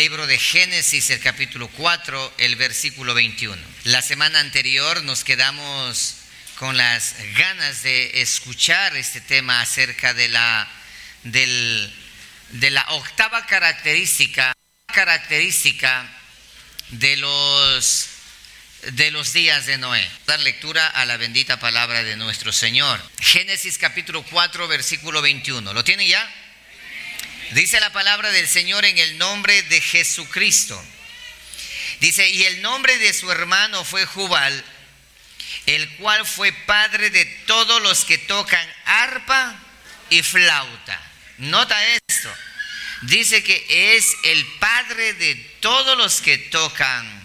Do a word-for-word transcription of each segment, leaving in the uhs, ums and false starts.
libro de Génesis, el capítulo cuatro, el versículo veintiuno. La semana anterior nos quedamos con las ganas de escuchar este tema acerca de la, del, de la octava característica, característica de los, de los días de Noé. Dar lectura a la bendita palabra de nuestro Señor. Génesis capítulo cuatro, versículo veintiuno. ¿Lo tiene ya? Dice la palabra del Señor en el nombre de Jesucristo. Dice, y el nombre de su hermano fue Jubal, el cual fue padre de todos los que tocan arpa y flauta. Nota esto. Dice que es el padre de todos los que tocan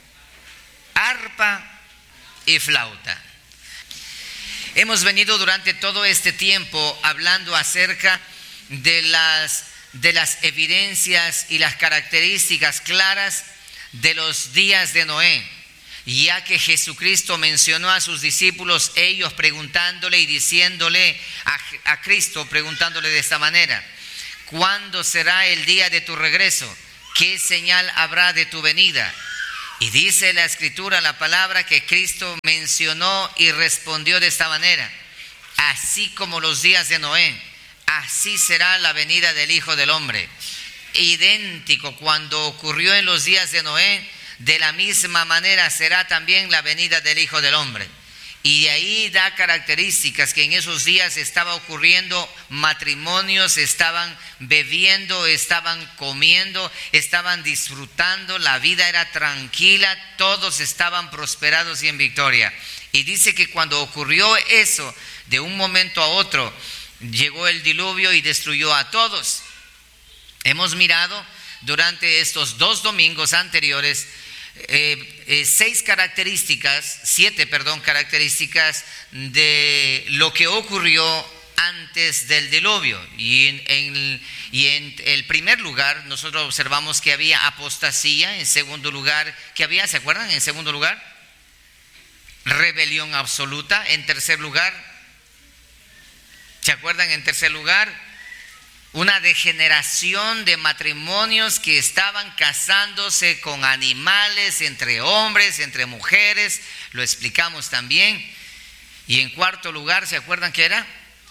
arpa y flauta. Hemos venido durante todo este tiempo hablando acerca de las de las evidencias y las características claras de los días de Noé, ya que Jesucristo mencionó a sus discípulos, ellos preguntándole y diciéndole a, a Cristo, preguntándole de esta manera: ¿cuándo será el día de tu regreso? ¿Qué señal habrá de tu venida? Y dice la Escritura, la palabra, que Cristo mencionó y respondió de esta manera: así como los días de Noé, así será la venida del Hijo del Hombre. Idéntico cuando ocurrió en los días de Noé, de la misma manera será también la venida del Hijo del Hombre. Y de ahí da características que en esos días estaba ocurriendo matrimonios, estaban bebiendo, estaban comiendo, estaban disfrutando, la vida era tranquila, todos estaban prosperados y en victoria. Y dice que cuando ocurrió eso, de un momento a otro, llegó el diluvio y destruyó a todos. Hemos mirado durante estos dos domingos anteriores eh, eh, seis características, siete, perdón, características de lo que ocurrió antes del diluvio. Y en, en, y en el primer lugar nosotros observamos que había apostasía. En segundo lugar, ¿qué había? ¿Se acuerdan? En segundo lugar, rebelión absoluta. En tercer lugar, ¿se acuerdan? En tercer lugar, una degeneración de matrimonios que estaban casándose con animales, entre hombres, entre mujeres, lo explicamos también. Y en cuarto lugar, ¿se acuerdan qué era?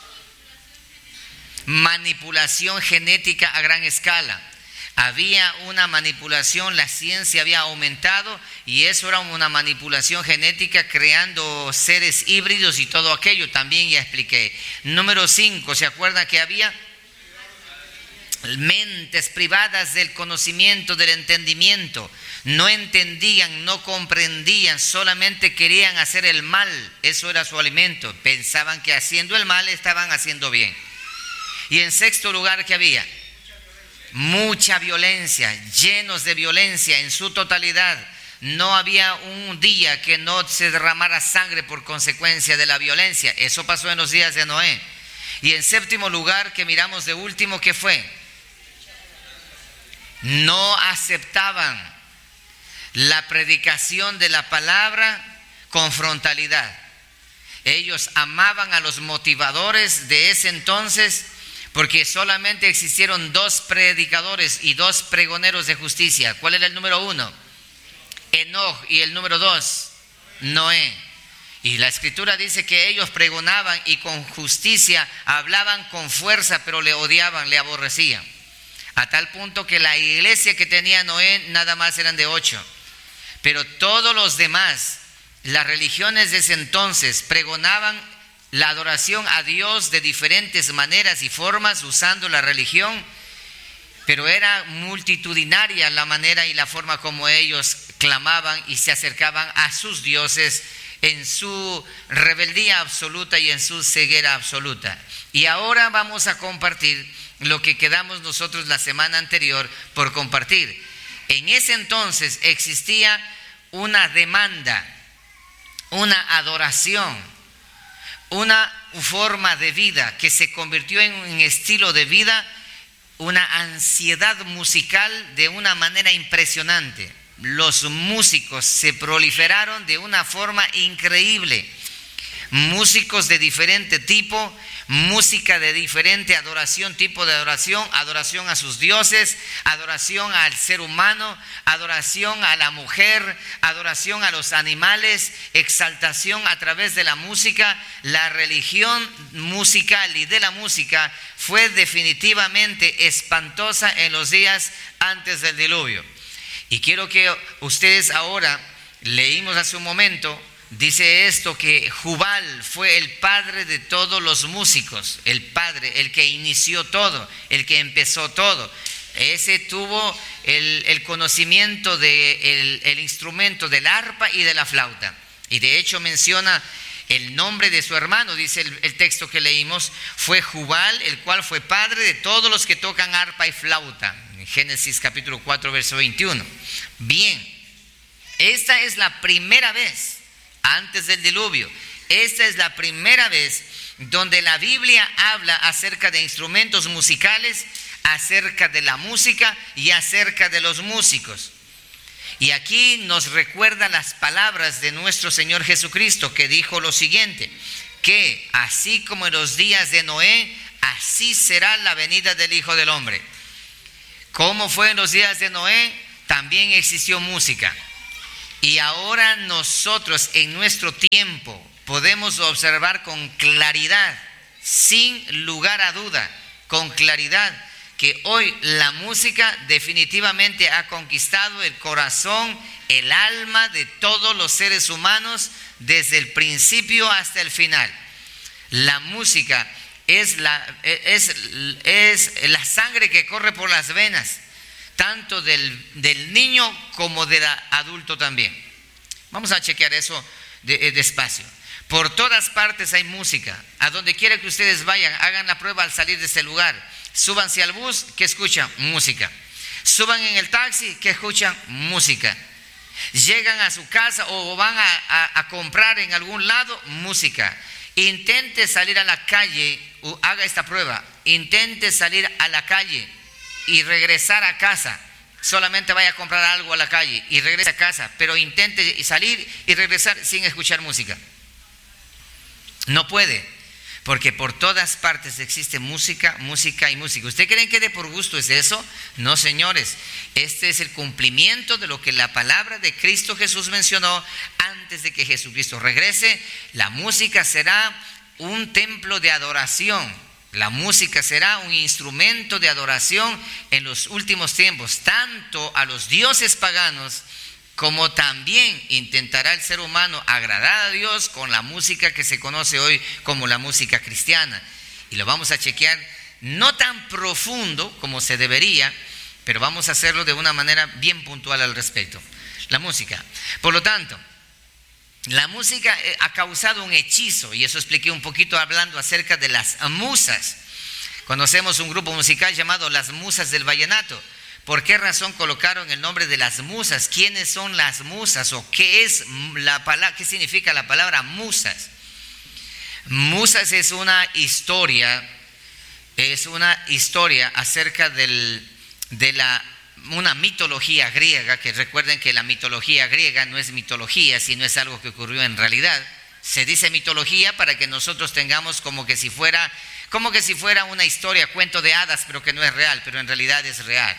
Manipulación genética a gran escala. Había una manipulación, la ciencia había aumentado y eso era una manipulación genética creando seres híbridos y todo aquello, también ya expliqué. Número cinco, ¿se acuerdan que había? Mentes privadas del conocimiento, del entendimiento. No entendían, no comprendían, solamente querían hacer el mal, eso era su alimento. Pensaban que haciendo el mal estaban haciendo bien. Y en sexto lugar, ¿qué había? Mucha violencia, llenos de violencia en su totalidad. No había un día que no se derramara sangre por consecuencia de la violencia. Eso pasó en los días de Noé. Y en séptimo lugar, que miramos de último, ¿qué fue? No aceptaban la predicación de la palabra con frontalidad. Ellos amaban a los motivadores de ese entonces, porque solamente existieron dos predicadores y dos pregoneros de justicia. ¿Cuál era el número uno? Enoch. Y el número dos, Noé. Y la Escritura dice que ellos pregonaban y con justicia hablaban con fuerza, pero le odiaban, le aborrecían. A tal punto que la iglesia que tenía Noé nada más eran de ocho. Pero todos los demás, las religiones de ese entonces, pregonaban la adoración a Dios de diferentes maneras y formas usando la religión, pero era multitudinaria la manera y la forma como ellos clamaban y se acercaban a sus dioses en su rebeldía absoluta y en su ceguera absoluta. Y ahora vamos a compartir lo que quedamos nosotros la semana anterior por compartir. En ese entonces existía una demanda, una adoración, una forma de vida que se convirtió en un estilo de vida, una ansiedad musical de una manera impresionante. Los músicos se proliferaron de una forma increíble. músicos de diferente tipo, música de diferente adoración, tipo de adoración, adoración a sus dioses, adoración al ser humano, adoración a la mujer, adoración a los animales, exaltación a través de la música. La religión musical y de la música fue definitivamente espantosa en los días antes del diluvio. Y quiero que ustedes ahora, leímos hace un momento, dice esto, que Jubal fue el padre de todos los músicos, el padre, el que inició todo, el que empezó todo. Ese tuvo el, el conocimiento del el instrumento del arpa y de la flauta. Y de hecho menciona el nombre de su hermano, dice el, el texto que leímos, fue Jubal, el cual fue padre de todos los que tocan arpa y flauta. En Génesis capítulo cuatro, verso veintiuno. Bien, esta es la primera vez antes del diluvio. Esta es la primera vez donde la Biblia habla acerca de instrumentos musicales, acerca de la música y acerca de los músicos. Y aquí nos recuerda las palabras de nuestro Señor Jesucristo, que dijo lo siguiente, que así como en los días de Noé, así será la venida del Hijo del Hombre. ¿Cómo fue en los días de Noé? También existió música. Y ahora nosotros en nuestro tiempo podemos observar con claridad, sin lugar a duda, con claridad, que hoy la música definitivamente ha conquistado el corazón, el alma de todos los seres humanos desde el principio hasta el final. La música es la, es, es la sangre que corre por las venas, tanto del, del niño como del adulto también. Vamos a chequear eso de, despacio. Por todas partes hay música. A donde quiera que ustedes vayan, hagan la prueba al salir de este lugar. Súbanse al bus, que escuchan música. Suban en el taxi, que escuchan música. Llegan a su casa o van a, a, a comprar en algún lado, música. Intente salir a la calle, haga esta prueba. Intente salir a la calle y regresar a casa. Solamente vaya a comprar algo a la calle y regrese a casa, pero intente salir y regresar sin escuchar música. No puede, porque por todas partes existe música, música y música. ¿Usted creen que de por gusto es eso? No, señores. Este es el cumplimiento de lo que la palabra de Cristo Jesús mencionó antes de que Jesucristo regrese. La música será un templo de adoración. La música será un instrumento de adoración en los últimos tiempos, tanto a los dioses paganos como también intentará el ser humano agradar a Dios con la música que se conoce hoy como la música cristiana. Y lo vamos a chequear no tan profundo como se debería, pero vamos a hacerlo de una manera bien puntual al respecto. La música. Por lo tanto, la música ha causado un hechizo, y eso expliqué un poquito hablando acerca de las musas. Conocemos un grupo musical llamado Las Musas del Vallenato. ¿Por qué razón colocaron el nombre de las musas? ¿Quiénes son las musas? ¿O qué es la palabra, qué significa la palabra musas? Musas es una historia, es una historia acerca del, de la una mitología griega, que recuerden que la mitología griega no es mitología, sino es algo que ocurrió en realidad. Se dice mitología para que nosotros tengamos como que si fuera, como que si fuera una historia, cuento de hadas, pero que no es real, pero en realidad es real.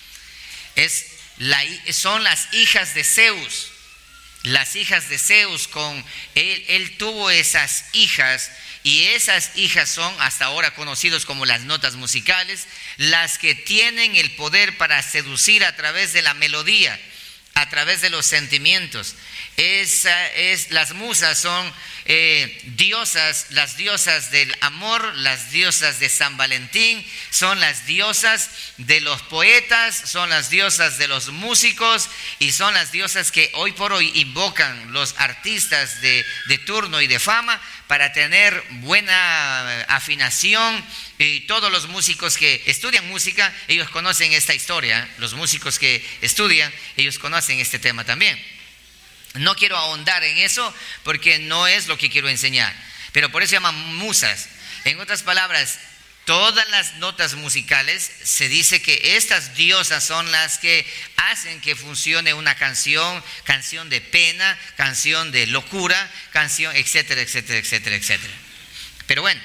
Es la, son las hijas de Zeus, las hijas de Zeus, con él, él tuvo esas hijas. Y esas hijas son hasta ahora conocidos como las notas musicales, las que tienen el poder para seducir a través de la melodía, a través de los sentimientos. Esa es, las musas son eh, diosas, las diosas del amor, las diosas de San Valentín, son las diosas de los poetas, son las diosas de los músicos y son las diosas que hoy por hoy invocan los artistas de, de turno y de fama para tener buena afinación. Y todos los músicos que estudian música, ellos conocen esta historia. Los músicos que estudian, ellos conocen este tema también. No quiero ahondar en eso porque no es lo que quiero enseñar, pero por eso se llaman musas. En otras palabras, todas las notas musicales, se dice que estas diosas son las que hacen que funcione una canción, canción de pena, canción de locura, canción, etcétera, etcétera, etcétera, etcétera. Pero bueno,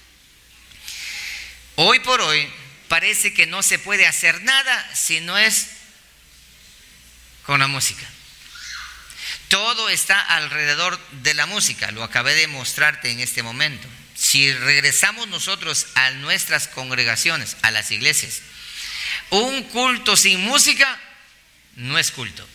hoy por hoy parece que no se puede hacer nada si no es con la música. Todo está alrededor de la música, lo acabé de mostrarte en este momento. Si regresamos nosotros a nuestras congregaciones, a las iglesias, un culto sin música no es culto.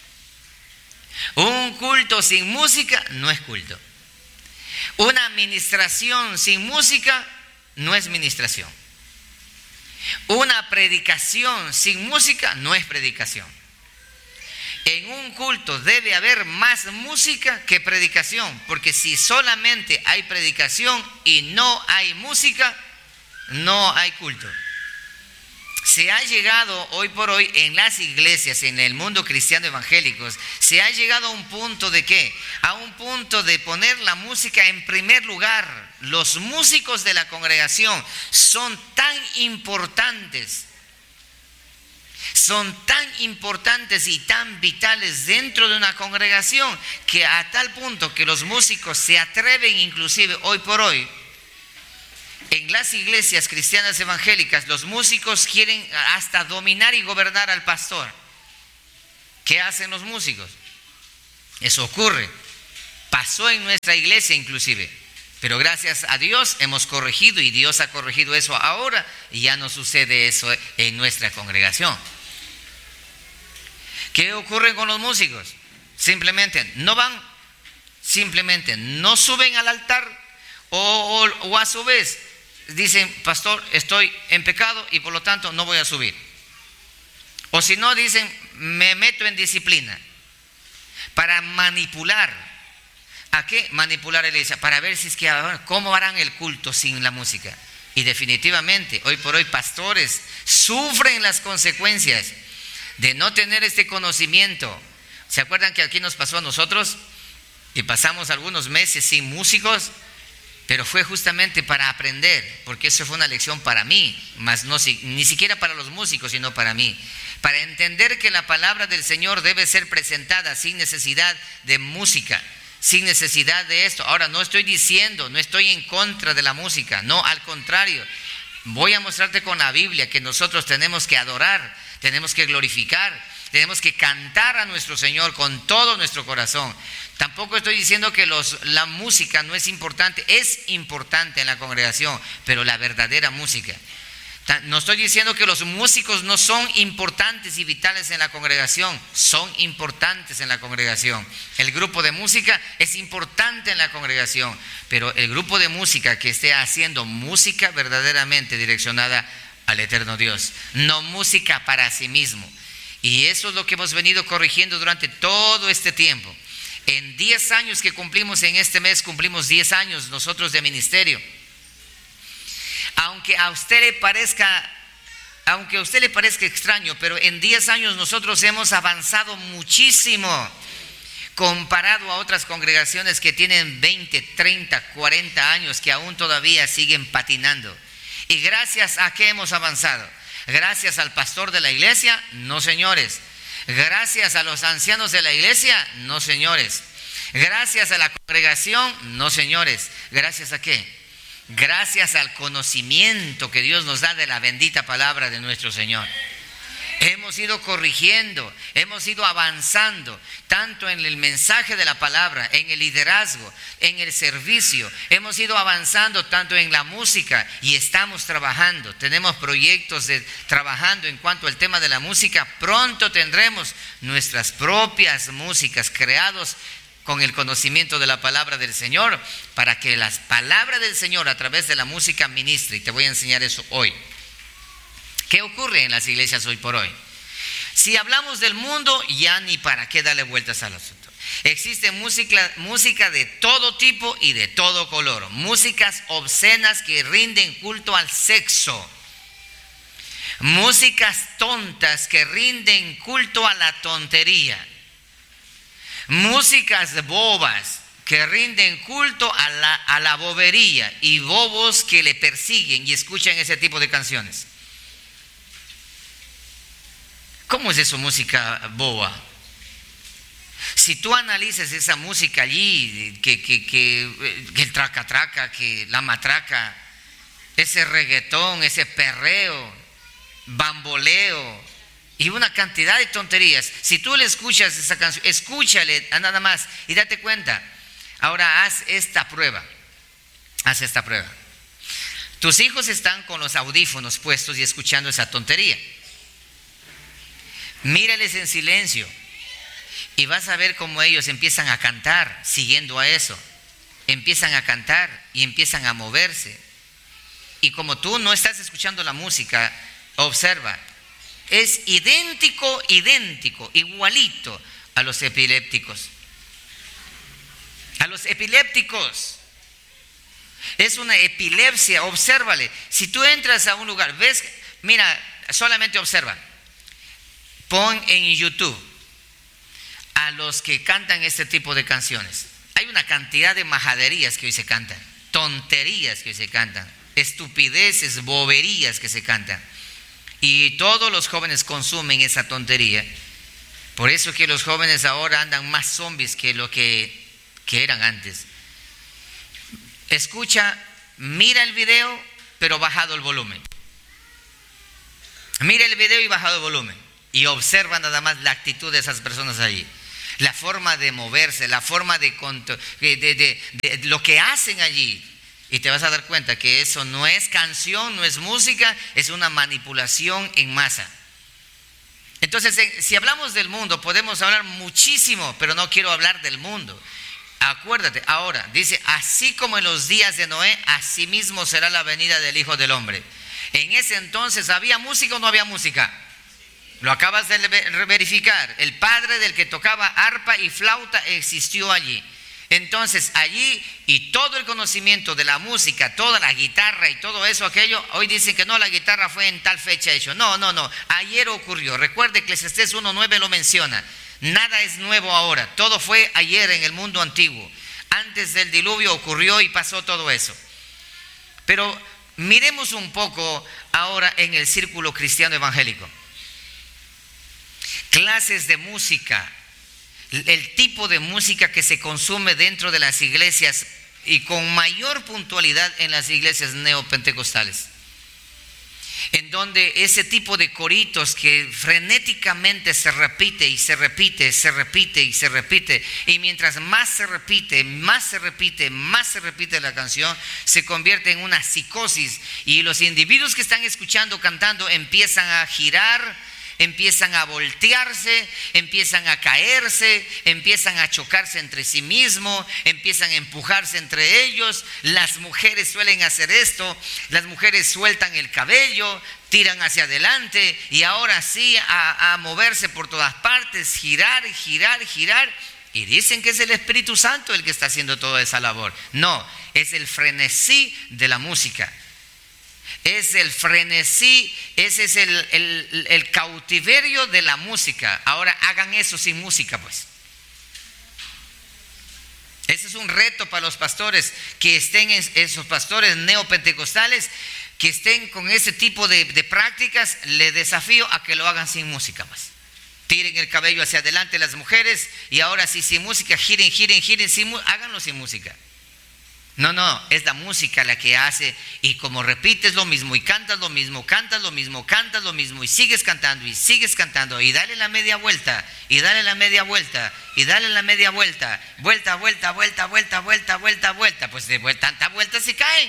Un culto sin música no es culto. Una administración sin música no es ministración. Una predicación sin música no es predicación. En un culto debe haber más música que predicación, porque si solamente hay predicación y no hay música, no hay culto. Se ha llegado hoy por hoy en las iglesias, en el mundo cristiano evangélico, se ha llegado a un punto de ¿qué? A un punto de poner la música en primer lugar. Los músicos de la congregación son tan importantes, son tan importantes y tan vitales dentro de una congregación, que a tal punto que los músicos se atreven, inclusive hoy por hoy, en las iglesias cristianas evangélicas, los músicos quieren hasta dominar y gobernar al pastor. ¿Qué hacen los músicos? Eso ocurre. Pasó en nuestra iglesia inclusive. Pero gracias a Dios hemos corregido, y Dios ha corregido eso ahora, y ya no sucede eso en nuestra congregación. ¿Qué ocurre con los músicos? Simplemente no van, simplemente no suben al altar, o, o, o a su vez dicen: pastor, estoy en pecado y por lo tanto no voy a subir. O si no, dicen: me meto en disciplina, para manipular. ¿A qué? Manipular a la iglesia, para ver si es que cómo harán el culto sin la música. Y definitivamente hoy por hoy pastores sufren las consecuencias de no tener este conocimiento. ¿Se acuerdan que aquí nos pasó a nosotros? Y pasamos algunos meses sin músicos, pero fue justamente para aprender, porque eso fue una lección para mí, más no ni siquiera para los músicos, sino para mí, para entender que la palabra del Señor debe ser presentada sin necesidad de música, sin necesidad de esto. Ahora, no estoy diciendo, no estoy en contra de la música, no, al contrario, voy a mostrarte con la Biblia que nosotros tenemos que adorar, tenemos que glorificar, tenemos que cantar a nuestro Señor con todo nuestro corazón. Tampoco estoy diciendo que los, la música no es importante, es importante en la congregación, pero la verdadera música. No estoy diciendo que los músicos no son importantes y vitales en la congregación, son importantes en la congregación. El grupo de música es importante en la congregación, pero el grupo de música que esté haciendo música verdaderamente direccionada al eterno Dios, no música para sí mismo. Y eso es lo que hemos venido corrigiendo durante todo este tiempo. En diez años que cumplimos en este mes, cumplimos diez años nosotros de ministerio. Aunque a usted le parezca, aunque a usted le parezca extraño, pero en diez años nosotros hemos avanzado muchísimo comparado a otras congregaciones que tienen veinte, treinta, cuarenta años, que aún todavía siguen patinando. ¿Y gracias a qué hemos avanzado? ¿Gracias al pastor de la iglesia? No, señores. ¿Gracias a los ancianos de la iglesia? No, señores. ¿Gracias a la congregación? No, señores. ¿Gracias a qué? Gracias al conocimiento que Dios nos da de la bendita palabra de nuestro Señor. Hemos ido corrigiendo, hemos ido avanzando, tanto en el mensaje de la palabra, en el liderazgo, en el servicio. Hemos ido avanzando tanto en la música, y estamos trabajando. Tenemos proyectos de trabajando en cuanto al tema de la música. Pronto tendremos nuestras propias músicas creados con el conocimiento de la palabra del Señor, para que las palabras del Señor a través de la música ministre. Y te voy a enseñar eso hoy. ¿Qué ocurre en las iglesias hoy por hoy? Si hablamos del mundo, ya ni para qué darle vueltas al asunto. Existe música, música de todo tipo y de todo color. Músicas obscenas que rinden culto al sexo. Músicas tontas que rinden culto a la tontería. Músicas bobas que rinden culto a la, a la bobería y bobos que le persiguen y escuchan ese tipo de canciones. ¿Cómo es eso, música boba? Si tú analizas esa música allí, que, que, que, que el traca traca, que la matraca, ese reggaetón, ese perreo, bamboleo y una cantidad de tonterías. Si tú le escuchas esa canción, escúchale nada más y date cuenta. Ahora haz esta prueba, haz esta prueba. Tus hijos están con los audífonos puestos y escuchando esa tontería. Mírales en silencio y vas a ver cómo ellos empiezan a cantar siguiendo a eso. Empiezan a cantar y empiezan a moverse. Y como tú no estás escuchando la música, observa, es idéntico, idéntico, igualito a los epilépticos. A los epilépticos. Es una epilepsia, obsérvale. Si tú entras a un lugar, ves, mira, solamente observa. Pon en YouTube a los que cantan este tipo de canciones. Hay una cantidad de majaderías que hoy se cantan, tonterías que hoy se cantan, estupideces, boberías que se cantan. Y todos los jóvenes consumen esa tontería. Por eso que los jóvenes ahora andan más zombies que lo que, que eran antes. Escucha, mira el video, pero bajado el volumen. Mira el video y bajado el volumen. Y observa nada más la actitud de esas personas allí. La forma de moverse, la forma de, de, de, de, de lo que hacen allí. Y te vas a dar cuenta que eso no es canción, no es música, es una manipulación en masa. Entonces, si hablamos del mundo, podemos hablar muchísimo, pero no quiero hablar del mundo. Acuérdate, ahora, dice, así como en los días de Noé, así mismo será la venida del Hijo del Hombre. En ese entonces, ¿había música o no había música? Lo acabas de verificar. El padre del que tocaba arpa y flauta existió allí. Entonces allí, y todo el conocimiento de la música, toda la guitarra y todo eso, aquello, hoy dicen que no, la guitarra fue en tal fecha hecho. No, no, no, ayer ocurrió. Recuerde que Eclesiastés uno nueve lo menciona. Nada es nuevo ahora, todo fue ayer en el mundo antiguo. Antes del diluvio ocurrió y pasó todo eso. Pero miremos un poco ahora en el círculo cristiano evangélico. Clases de música, el tipo de música que se consume dentro de las iglesias y con mayor puntualidad en las iglesias neopentecostales, en donde ese tipo de coritos que frenéticamente se repite y se repite, se repite y se repite, y mientras más se repite, más se repite, más se repite la canción, se convierte en una psicosis y los individuos que están escuchando, cantando, empiezan a girar, empiezan a voltearse, empiezan a caerse, empiezan a chocarse entre sí mismos, empiezan a empujarse entre ellos. Las mujeres suelen hacer esto, las mujeres sueltan el cabello, tiran hacia adelante y ahora sí a, a moverse por todas partes, girar, girar, girar. Y dicen que es el Espíritu Santo el que está haciendo toda esa labor. No, es el frenesí de la música. Es el frenesí, ese es el, el, el cautiverio de la música. Ahora hagan eso sin música, pues. Ese es un reto para los pastores, que estén en, esos pastores neopentecostales, que estén con ese tipo de, de prácticas. Les desafío a que lo hagan sin música, pues. Tiren el cabello hacia adelante las mujeres y ahora sí sin música, giren, giren, giren, sin, háganlo sin música. No, no, es la música la que hace, y como repites lo mismo y cantas lo mismo, cantas lo mismo, cantas lo mismo y sigues cantando y sigues cantando y dale la media vuelta y dale la media vuelta y dale la media vuelta, vuelta, vuelta, vuelta, vuelta, vuelta, vuelta, vuelta, pues de tantas vueltas se caen.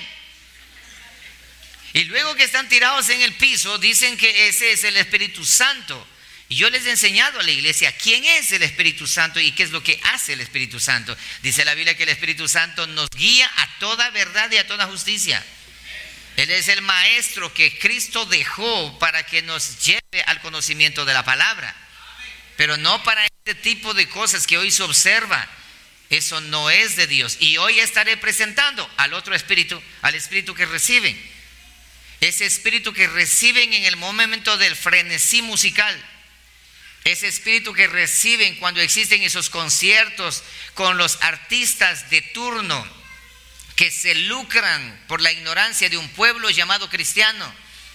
Y luego que están tirados en el piso dicen que ese es el Espíritu Santo. Y yo les he enseñado a la iglesia quién es el Espíritu Santo y qué es lo que hace el Espíritu Santo. Dice la Biblia que el Espíritu Santo nos guía a toda verdad y a toda justicia. Él es el maestro que Cristo dejó para que nos lleve al conocimiento de la palabra. Pero no para este tipo de cosas que hoy se observa. Eso no es de Dios. Y hoy estaré presentando al otro espíritu, al espíritu que reciben. Ese espíritu que reciben en el momento del frenesí musical. Ese espíritu que reciben cuando existen esos conciertos con los artistas de turno que se lucran por la ignorancia de un pueblo llamado cristiano.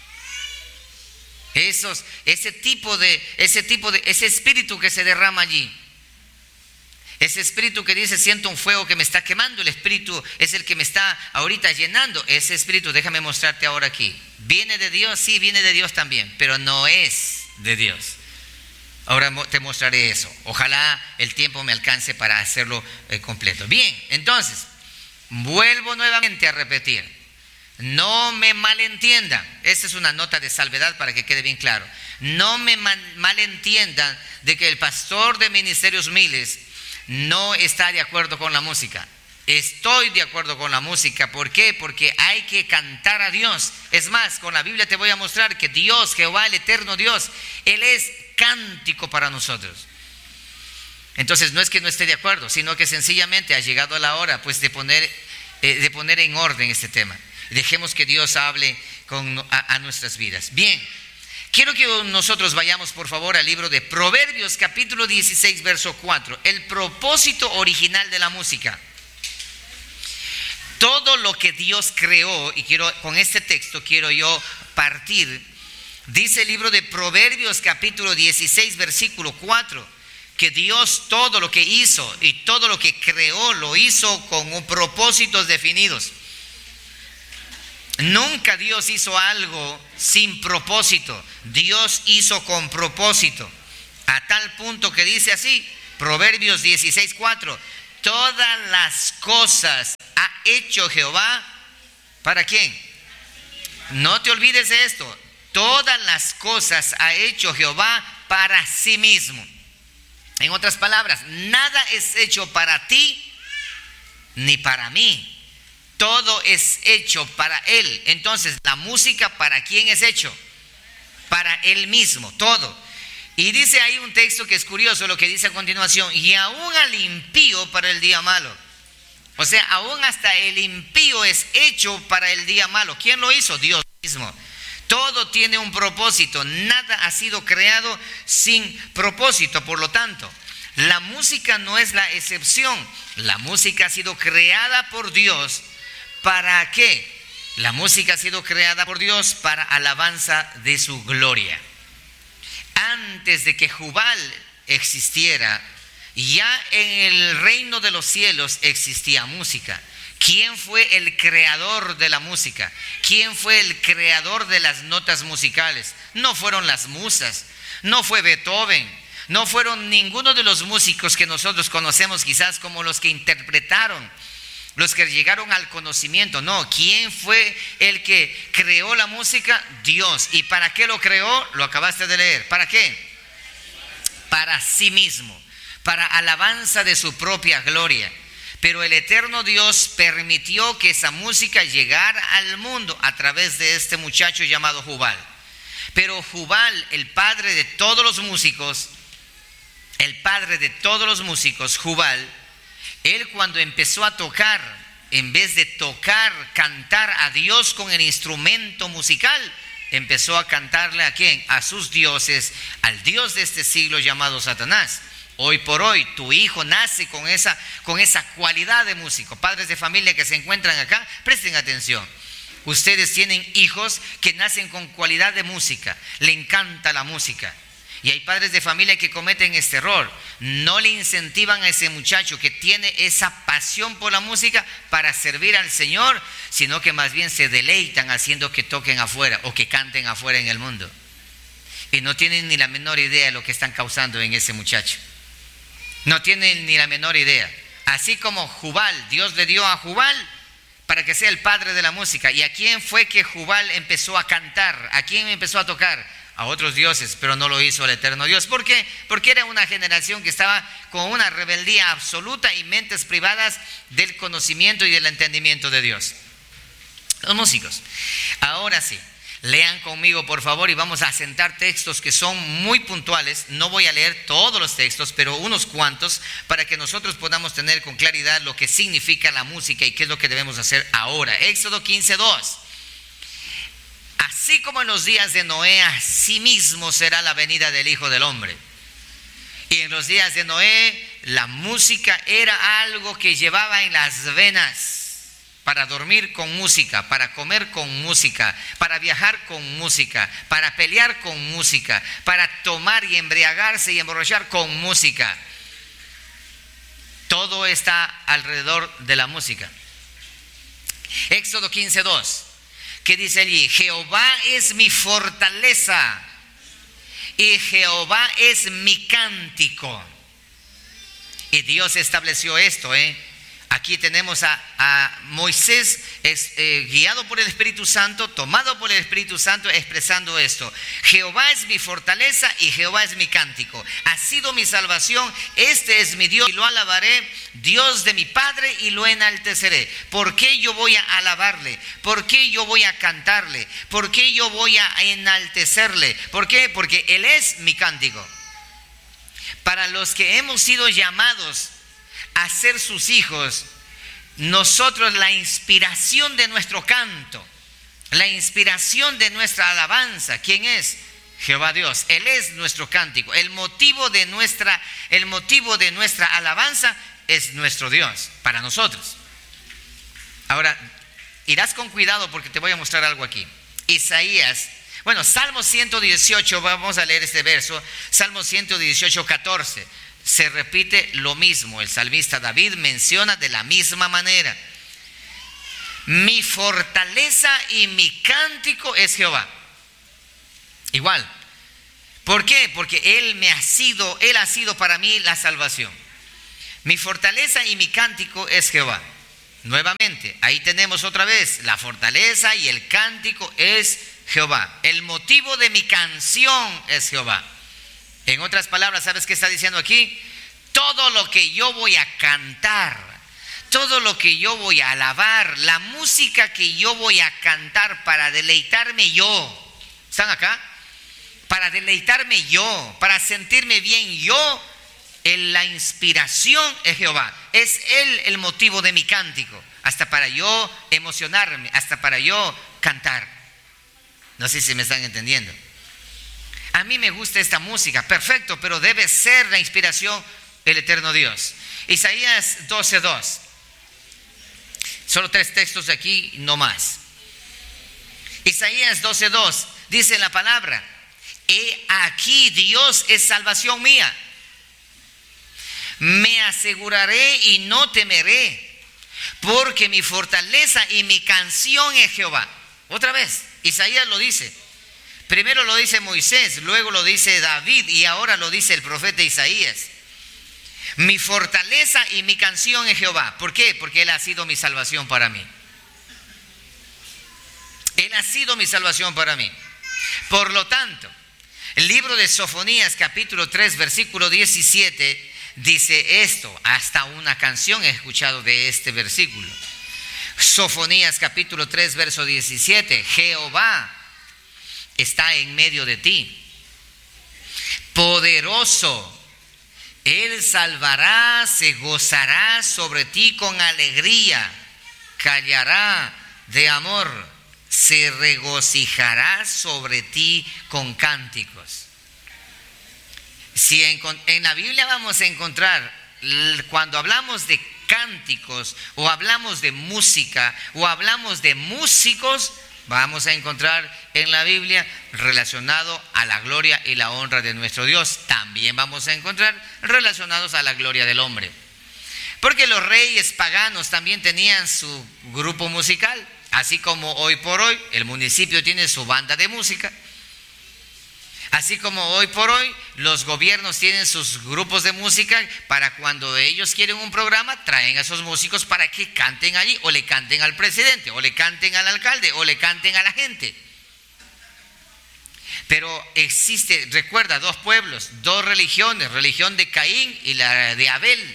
Esos, ese tipo de, ese tipo de, ese espíritu que se derrama allí. Ese espíritu que dice, siento un fuego que me está quemando, el espíritu es el que me está ahorita llenando. Ese espíritu, déjame mostrarte ahora aquí. ¿Viene de Dios? Sí, viene de Dios también, pero no es de Dios. Ahora te mostraré eso. Ojalá el tiempo me alcance para hacerlo eh, completo. Bien, entonces, vuelvo nuevamente a repetir. No me malentiendan. Esta es una nota de salvedad para que quede bien claro. No me man- malentiendan de que el pastor de Ministerios Miles no está de acuerdo con la música. Estoy de acuerdo con la música. ¿Por qué? Porque hay que cantar a Dios. Es más, con la Biblia te voy a mostrar que Dios, Jehová, el eterno Dios, Él es cántico para nosotros. Entonces no es que no esté de acuerdo, sino que sencillamente ha llegado la hora pues de poner, eh, de poner en orden este tema. Dejemos que Dios hable con, a, a nuestras vidas. Bien, quiero que nosotros vayamos por favor al libro de Proverbios capítulo dieciséis verso cuatro. El propósito original de la música. Todo lo que Dios creó, y quiero con este texto quiero yo partir. Dice el libro de Proverbios capítulo dieciséis versículo cuatro, que Dios todo lo que hizo y todo lo que creó lo hizo con propósitos definidos. Nunca Dios hizo algo sin propósito. Dios hizo con propósito, a tal punto que dice así, Proverbios dieciséis cuatro, todas las cosas ha hecho Jehová, ¿para quién? No te olvides de esto. Todas las cosas ha hecho Jehová para sí mismo. En otras palabras, nada es hecho para ti ni para mí. Todo es hecho para Él. Entonces, la música, ¿para quién es hecho? Para Él mismo, todo. Y dice ahí un texto que es curioso lo que dice a continuación, y aún al impío para el día malo. O sea, aún hasta el impío es hecho para el día malo. ¿Quién lo hizo? Dios mismo. Todo tiene un propósito, nada ha sido creado sin propósito. Por lo tanto, la música no es la excepción. La música ha sido creada por Dios. ¿Para qué? La música ha sido creada por Dios para alabanza de su gloria. Antes de que Jubal existiera, ya en el reino de los cielos existía música. ¿Quién fue el creador de la música? ¿Quién fue el creador de las notas musicales? No fueron las musas, no fue Beethoven, no fueron ninguno de los músicos que nosotros conocemos quizás como los que interpretaron, los que llegaron al conocimiento. No, ¿quién fue el que creó la música? Dios. ¿Y para qué lo creó? Lo acabaste de leer. ¿Para qué? Para sí mismo, para alabanza de su propia gloria. Pero el eterno Dios permitió que esa música llegara al mundo a través de este muchacho llamado Jubal. Pero Jubal, el padre de todos los músicos, el padre de todos los músicos, Jubal, él cuando empezó a tocar, en vez de tocar, cantar a Dios con el instrumento musical, empezó a cantarle a quién, a sus dioses, al Dios de este siglo llamado Satanás. Hoy por hoy tu hijo nace con esa, con esa cualidad de músico. Padres de familia que se encuentran acá, presten atención. Ustedes tienen hijos que nacen con cualidad de música, le encanta la música. Y hay padres de familia que cometen este error. No le incentivan a ese muchacho que tiene esa pasión por la música para servir al Señor, sino que más bien se deleitan haciendo que toquen afuera o que canten afuera en el mundo. Y no tienen ni la menor idea de lo que están causando en ese muchacho. No tienen ni la menor idea. Así como Jubal, Dios le dio a Jubal para que sea el padre de la música. ¿Y a quién fue que Jubal empezó a cantar? ¿A quién empezó a tocar? A otros dioses, pero no lo hizo el eterno Dios. ¿Por qué? Porque era una generación que estaba con una rebeldía absoluta y mentes privadas del conocimiento y del entendimiento de Dios. Los músicos. Ahora sí, lean conmigo por favor y vamos a sentar textos que son muy puntuales. No voy a leer todos los textos, pero unos cuantos para que nosotros podamos tener con claridad lo que significa la música y qué es lo que debemos hacer ahora. Éxodo quince dos. Así como en los días de Noé, así mismo será la venida del Hijo del Hombre. Y en los días de Noé, la música era algo que llevaba en las venas. Para dormir con música, para comer con música, para viajar con música, para pelear con música, para tomar y embriagarse y emborrachar con música. Todo está alrededor de la música. Éxodo quince dos, que dice allí: Jehová es mi fortaleza y Jehová es mi cántico. Y Dios estableció esto, ¿eh? Aquí tenemos a, a Moisés es, eh, guiado por el Espíritu Santo, tomado por el Espíritu Santo, expresando esto: Jehová es mi fortaleza y Jehová es mi cántico. Ha sido mi salvación, este es mi Dios y lo alabaré, Dios de mi Padre, y lo enalteceré. ¿Por qué yo voy a alabarle? ¿Por qué yo voy a cantarle? ¿Por qué yo voy a enaltecerle? ¿Por qué? Porque Él es mi cántico. Para los que hemos sido llamados a ser sus hijos, nosotros la inspiración de nuestro canto, la inspiración de nuestra alabanza, ¿quién es? Jehová Dios. Él es nuestro cántico. El motivo de nuestra, el motivo de nuestra alabanza es nuestro Dios, para nosotros. Ahora, irás con cuidado porque te voy a mostrar algo aquí. Isaías, bueno, Salmo ciento dieciocho, vamos a leer este verso, Salmo ciento dieciocho, catorce. Se repite lo mismo, el salmista David menciona de la misma manera: mi fortaleza y mi cántico es Jehová. Igual. ¿Por qué? Porque Él me ha sido, Él ha sido para mí la salvación. Mi fortaleza y mi cántico es Jehová. Nuevamente, ahí tenemos otra vez, la fortaleza y el cántico es Jehová. El motivo de mi canción es Jehová. En otras palabras, ¿sabes qué está diciendo aquí? Todo lo que yo voy a cantar, todo lo que yo voy a alabar, la música que yo voy a cantar para deleitarme yo. ¿Están acá? Para deleitarme yo, para sentirme bien yo, en la inspiración es Jehová. Es Él el motivo de mi cántico, hasta para yo emocionarme, hasta para yo cantar. No sé si me están entendiendo. A mí me gusta esta música, perfecto, pero debe ser la inspiración del eterno Dios. Isaías doce dos. Solo tres textos aquí, no más. Isaías doce dos dice la palabra: he aquí Dios es salvación mía. Me aseguraré y no temeré, porque mi fortaleza y mi canción es Jehová. Otra vez, Isaías lo dice. Primero lo dice Moisés, luego lo dice David y ahora lo dice el profeta Isaías. Mi fortaleza y mi canción es Jehová. ¿Por qué? Porque Él ha sido mi salvación para mí. Él ha sido mi salvación para mí. Por lo tanto, el libro de Sofonías capítulo tres versículo diecisiete dice esto. Hasta una canción he escuchado de este versículo. Sofonías capítulo tres verso diecisiete: Jehová está en medio de ti, poderoso, Él salvará, se gozará sobre ti con alegría, callará de amor, se regocijará sobre ti con cánticos. Si en, en la Biblia vamos a encontrar, cuando hablamos de cánticos o hablamos de música o hablamos de músicos, vamos a encontrar en la Biblia relacionado a la gloria y la honra de nuestro Dios. También vamos a encontrar relacionados a la gloria del hombre. Porque los reyes paganos también tenían su grupo musical. Así como hoy por hoy el municipio tiene su banda de música. Así como hoy por hoy los gobiernos tienen sus grupos de música, para cuando ellos quieren un programa, traen a esos músicos para que canten allí, o le canten al presidente, o le canten al alcalde, o le canten a la gente. Pero existe, recuerda, dos pueblos, dos religiones, religión de Caín y la de Abel.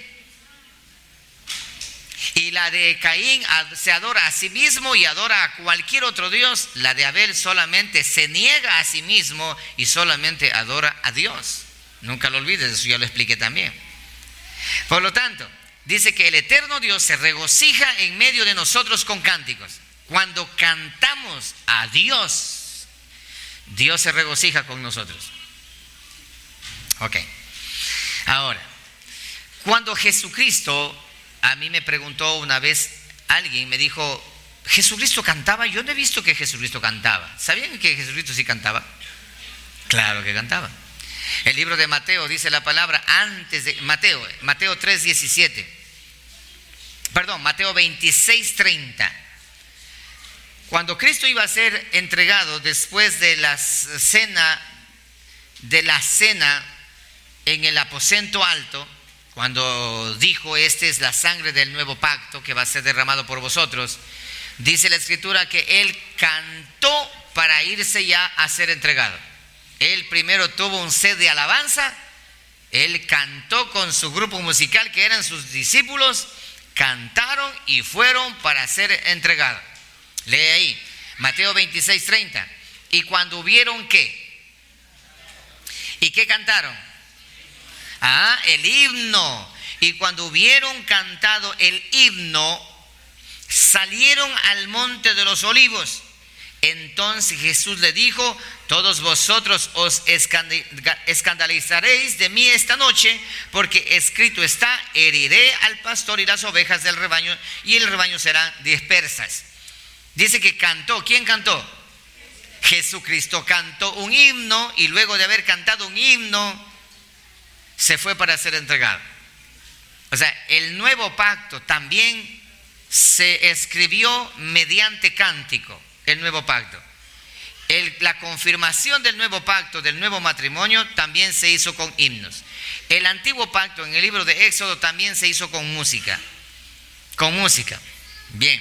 Y la de Caín se adora a sí mismo y adora a cualquier otro Dios. La de Abel solamente se niega a sí mismo y solamente adora a Dios. Nunca lo olvides, eso ya lo expliqué también. Por lo tanto, dice que el eterno Dios se regocija en medio de nosotros con cánticos. Cuando cantamos a Dios, Dios se regocija con nosotros. Ok. Ahora, cuando Jesucristo, a mí me preguntó una vez alguien, me dijo, ¿Jesucristo cantaba? Yo no he visto que Jesucristo cantaba. ¿Sabían que Jesucristo sí cantaba? Claro que cantaba. El libro de Mateo dice la palabra antes de Mateo, Mateo tres diecisiete. Perdón, Mateo veintiséis treinta. Cuando Cristo iba a ser entregado después de la cena, de la cena en el aposento alto, cuando dijo, esta es la sangre del nuevo pacto que va a ser derramado por vosotros, dice la Escritura que Él cantó para irse ya a ser entregado. Él primero tuvo un sed de alabanza, Él cantó con su grupo musical que eran sus discípulos, cantaron y fueron para ser entregados. Lee ahí, Mateo veintiséis treinta. Y cuando hubieron ¿qué? ¿Y qué cantaron? Ah, el himno. Y cuando hubieron cantado el himno, salieron al monte de los olivos. Entonces Jesús le dijo, todos vosotros os escandalizaréis de mí esta noche, porque escrito está, heriré al pastor y las ovejas del rebaño, y el rebaño serán dispersas. Dice que cantó. ¿Quién cantó? Jesucristo cantó un himno, y luego de haber cantado un himno, se fue para ser entregado. O sea, el nuevo pacto también se escribió mediante cántico. El nuevo pacto. El, la confirmación del nuevo pacto, del nuevo matrimonio, también se hizo con himnos. El antiguo pacto en el libro de Éxodo también se hizo con música. Con música. Bien.